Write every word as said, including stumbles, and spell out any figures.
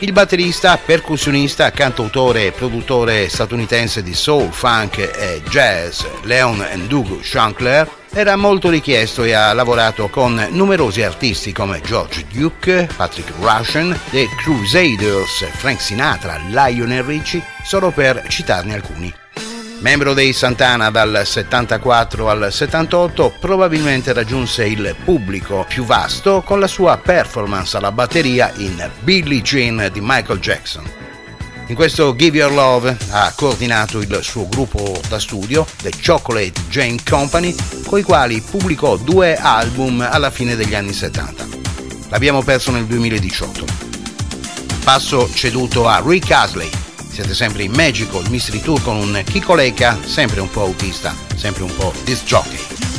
Il batterista, percussionista, cantautore e produttore statunitense di soul, funk e jazz Leon Ndugu Shankler era molto richiesto e ha lavorato con numerosi artisti come George Duke, Patrick Rushen, The Crusaders, Frank Sinatra, Lionel Richie, solo per citarne alcuni. Membro dei Santana dal settantaquattro al settantotto, probabilmente raggiunse il pubblico più vasto con la sua performance alla batteria in Billie Jean di Michael Jackson. In questo Give Your Love ha coordinato il suo gruppo da studio, The Chocolate Jane Company, coi quali pubblicò due album alla fine degli anni settanta. L'abbiamo perso nel duemiladiciotto. Passo ceduto a Rick Astley. Siete sempre in Magical Mystery Tour con un Chico Lecca, sempre un po' autista, sempre un po' disc jockey.